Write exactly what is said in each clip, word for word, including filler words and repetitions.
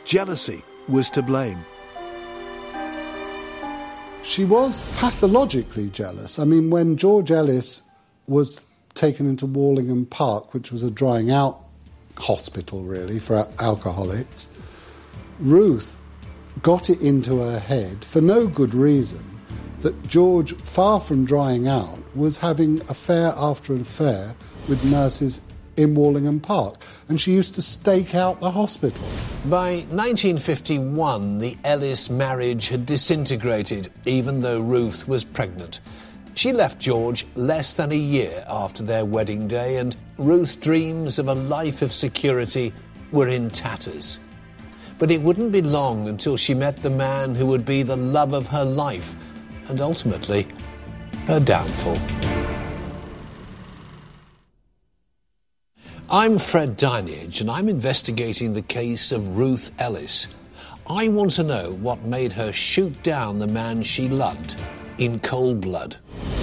jealousy was to blame. She was pathologically jealous. I mean, when George Ellis was taken into Wallingham Park, which was a drying out hospital, really, for alcoholics, Ruth got it into her head, for no good reason, that George, far from drying out, was having affair after affair with nurses in Wallingham Park, and she used to stake out the hospital. By nineteen fifty-one, the Ellis marriage had disintegrated, even though Ruth was pregnant. She left George less than a year after their wedding day, and Ruth's dreams of a life of security were in tatters. But it wouldn't be long until she met the man who would be the love of her life, and ultimately, her downfall. I'm Fred Dinenage, and I'm investigating the case of Ruth Ellis. I want to know what made her shoot down the man she loved in cold blood.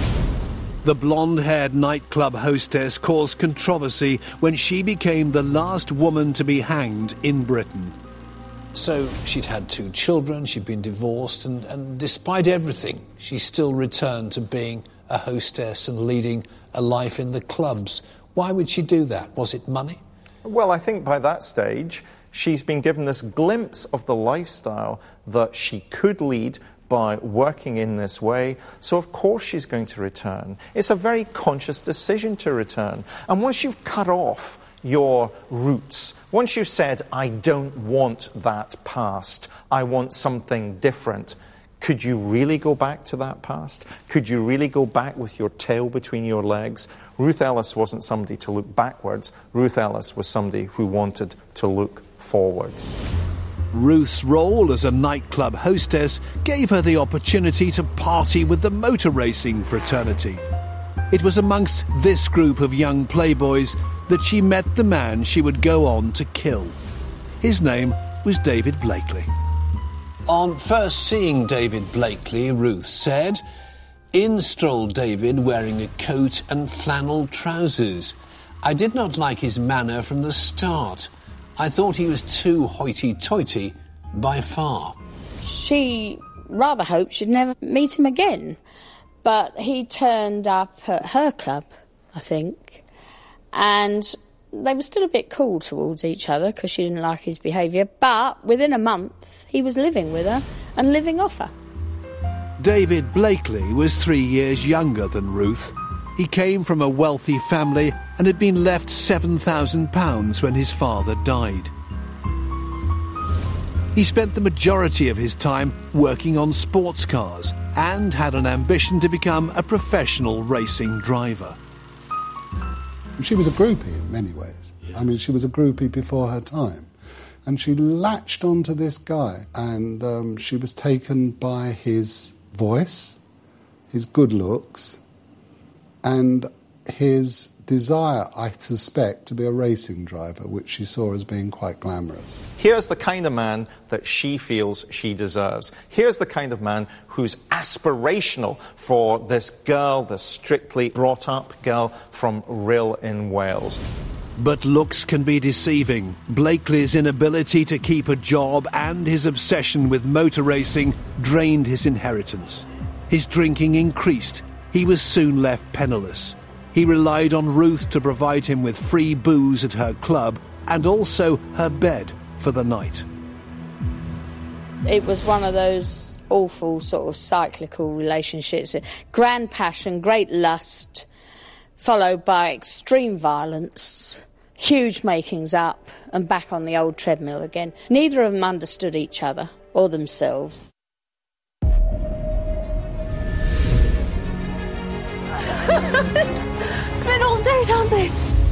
The blonde-haired nightclub hostess caused controversy when she became the last woman to be hanged in Britain. So she'd had two children, she'd been divorced, and, and despite everything, she still returned to being a hostess and leading a life in the clubs. Why would she do that? Was it money? Well, I think by that stage, she's been given this glimpse of the lifestyle that she could lead by working in this way, so of course she's going to return. It's a very conscious decision to return. And once you've cut off your roots, once you've said, I don't want that past, I want something different, could you really go back to that past? Could you really go back with your tail between your legs? Ruth Ellis wasn't somebody to look backwards. Ruth Ellis was somebody who wanted to look forwards. Ruth's role as a nightclub hostess gave her the opportunity to party with the motor racing fraternity. It was amongst this group of young playboys that she met the man she would go on to kill. His name was David Blakely. On first seeing David Blakely, Ruth said, in strolled David wearing a coat and flannel trousers. I did not like his manner from the start. I thought he was too hoity-toity by far. She rather hoped she'd never meet him again, but he turned up at her club, I think, and they were still a bit cool towards each other because she didn't like his behaviour, but within a month he was living with her and living off her. David Blakely was three years younger than Ruth. He came from a wealthy family and had been left seven thousand pounds when his father died. He spent the majority of his time working on sports cars and had an ambition to become a professional racing driver. She was a groupie in many ways. Yeah. I mean, she was a groupie before her time. And she latched onto this guy, and um, she was taken by his voice, his good looks, and his desire, I suspect, to be a racing driver, which she saw as being quite glamorous. Here's the kind of man that she feels she deserves. Here's the kind of man who's aspirational for this girl, this strictly brought-up girl from Rhyl in Wales. But looks can be deceiving. Blakely's inability to keep a job and his obsession with motor racing drained his inheritance. His drinking increased. He was soon left penniless. He relied on Ruth to provide him with free booze at her club and also her bed for the night. It was one of those awful sort of cyclical relationships. Grand passion, great lust, followed by extreme violence, huge makings up, and back on the old treadmill again. Neither of them understood each other or themselves. It's been all day, don't they?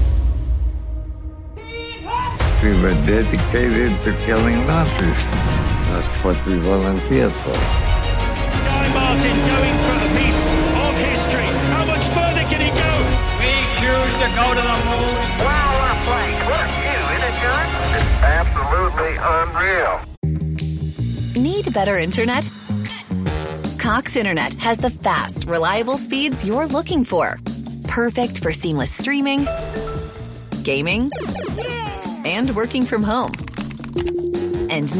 We were dedicated to killing Nazis. That's what we volunteered for. Guy Martin going for a piece of history. How much further can he go? We choose to go to the moon. Wow, what a place. What a view, isn't it, John? It's absolutely unreal. Need better internet? Cox Internet has the fast, reliable speeds you're looking for. Perfect for seamless streaming, gaming, and working from home. And